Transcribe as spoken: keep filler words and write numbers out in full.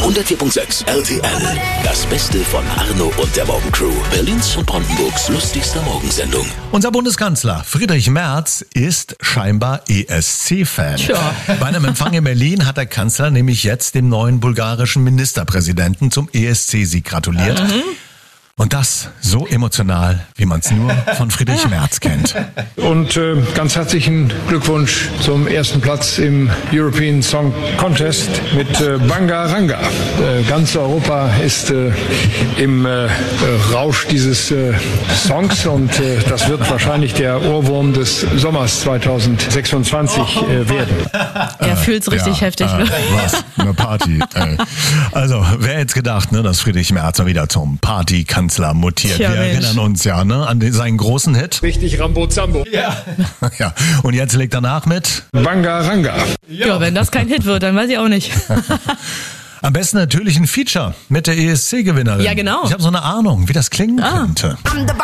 hundertvier Komma sechs R T L. Das Beste von Arno und der Morgencrew. Berlins und Brandenburgs lustigster Morgensendung. Unser Bundeskanzler Friedrich Merz ist scheinbar E S C-Fan. Tja. Bei einem Empfang in Berlin hat der Kanzler nämlich jetzt dem neuen bulgarischen Ministerpräsidenten zum E S C-Sieg gratuliert. Mhm. Und das so emotional, wie man es nur von Friedrich Merz kennt. Und äh, ganz herzlichen Glückwunsch zum ersten Platz im European Song Contest mit äh, Bangaranga. Äh, ganz Europa ist äh, im äh, Rausch dieses äh, Songs und äh, das wird wahrscheinlich der Ohrwurm des Sommers zweitausendsechsundzwanzig äh, werden. Er äh, fühlt's richtig ja, heftig. Äh, Ne? Was? Eine Party. Ey. Also, wer jetzt gedacht, ne, dass Friedrich Merz mal wieder zum Partykanzler mutiert. Tja, Wir Mensch. erinnern uns ja ne, an den, seinen großen Hit. Richtig Rambo-Zambo. Ja. ja. Und jetzt legt er nach mit Bangaranga. Ja, wenn das kein Hit wird, dann weiß ich auch nicht. am besten natürlich ein Feature mit der E S C-Gewinnerin. Ja, genau. Ich habe so eine Ahnung, wie das klingen Ah. könnte.